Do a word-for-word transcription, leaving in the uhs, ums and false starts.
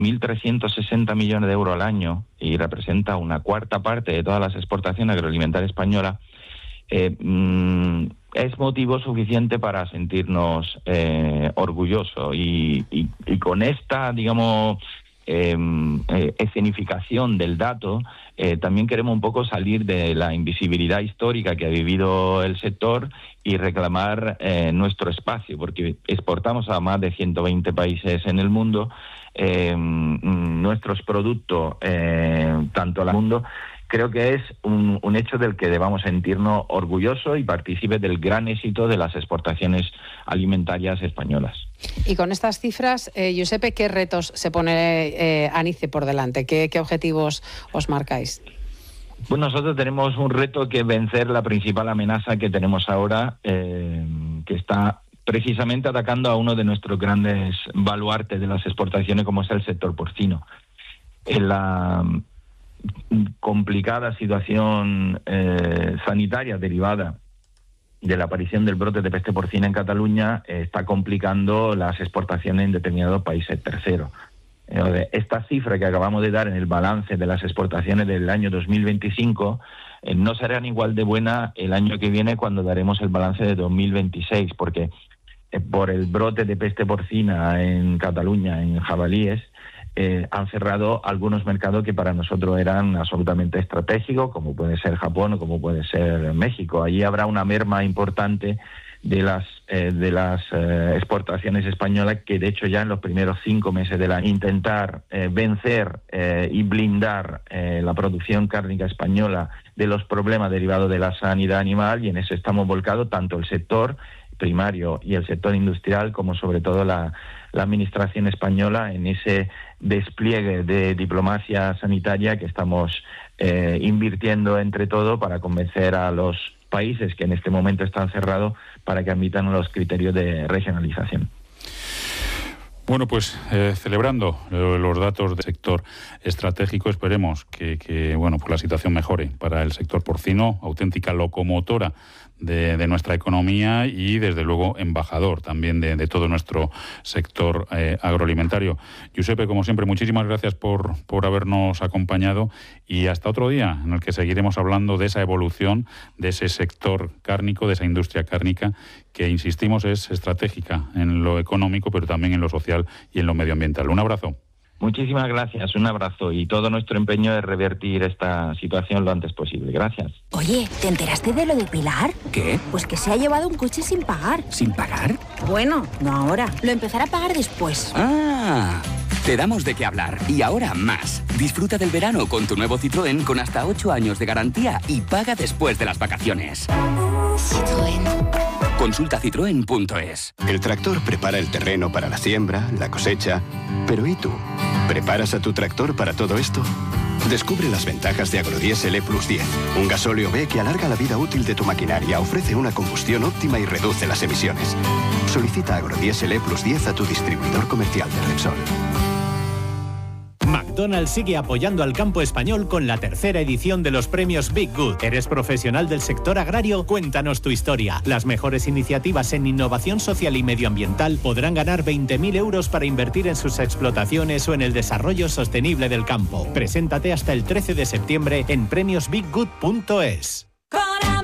mil trescientos sesenta millones de euros al año y representa una cuarta parte de todas las exportaciones agroalimentarias españolas, eh, mm, es motivo suficiente para sentirnos eh, orgullosos y, y, y con esta, digamos, eh, eh, escenificación del dato, eh, también queremos un poco salir de la invisibilidad histórica que ha vivido el sector y reclamar eh, nuestro espacio, porque exportamos a más de ciento veinte países en el mundo. Eh, nuestros productos, eh, tanto al mundo, creo que es un, un hecho del que debamos sentirnos orgullosos y partícipes del gran éxito de las exportaciones alimentarias españolas. Y con estas cifras, eh, Giuseppe, ¿qué retos se pone eh, ANICE por delante? ¿Qué, qué objetivos os marcáis? Pues nosotros tenemos un reto que es vencer la principal amenaza que tenemos ahora, eh, que está precisamente atacando a uno de nuestros grandes baluartes de las exportaciones, como es el sector porcino. En la complicada situación eh, sanitaria derivada de la aparición del brote de peste porcina en Cataluña eh, está complicando las exportaciones en determinados países terceros. Eh, esta cifra que acabamos de dar en el balance de las exportaciones del año dos mil veinticinco eh, no serán igual de buena el año que viene cuando daremos el balance de dos mil veintiséis, porque eh, por el brote de peste porcina en Cataluña, en jabalíes, Eh, han cerrado algunos mercados que para nosotros eran absolutamente estratégicos, como puede ser Japón o como puede ser México. Allí habrá una merma importante de las eh, de las eh, exportaciones españolas, que de hecho ya en los primeros cinco meses del año intentar eh, vencer eh, y blindar eh, la producción cárnica española de los problemas derivados de la sanidad animal, y en eso estamos volcados tanto el sector primario y el sector industrial como sobre todo la, la administración española en ese despliegue de diplomacia sanitaria que estamos eh, invirtiendo entre todo para convencer a los países que en este momento están cerrados para que admitan los criterios de regionalización. Bueno, pues eh, celebrando los datos del sector estratégico, esperemos que, que bueno, pues la situación mejore para el sector porcino, auténtica locomotora de, de nuestra economía y, desde luego, embajador también de, de todo nuestro sector eh, agroalimentario. Giuseppe, como siempre, muchísimas gracias por, por habernos acompañado y hasta otro día en el que seguiremos hablando de esa evolución, de ese sector cárnico, de esa industria cárnica que, insistimos, es estratégica en lo económico, pero también en lo social y en lo medioambiental. Un abrazo. Muchísimas gracias, un abrazo, y todo nuestro empeño es revertir esta situación lo antes posible. Gracias. Oye, ¿te enteraste de lo de Pilar? ¿Qué? Pues que se ha llevado un coche sin pagar. ¿Sin pagar? Bueno, no ahora, lo empezará a pagar después. Ah, te damos de qué hablar, y ahora más. Disfruta del verano con tu nuevo Citroën con hasta ocho años de garantía y paga después de las vacaciones. Citroën. Consulta citroen punto es. El tractor prepara el terreno para la siembra, la cosecha. Pero ¿y tú? ¿Preparas a tu tractor para todo esto? Descubre las ventajas de Agrodiesel E plus diez, un gasóleo B que alarga la vida útil de tu maquinaria, ofrece una combustión óptima y reduce las emisiones. Solicita Agrodiesel E plus diez a tu distribuidor comercial de Repsol. McDonald's sigue apoyando al campo español con la tercera edición de los premios Big Good. ¿Eres profesional del sector agrario? Cuéntanos tu historia. Las mejores iniciativas en innovación social y medioambiental podrán ganar veinte mil euros para invertir en sus explotaciones o en el desarrollo sostenible del campo. Preséntate hasta el trece de septiembre en premios big good punto es.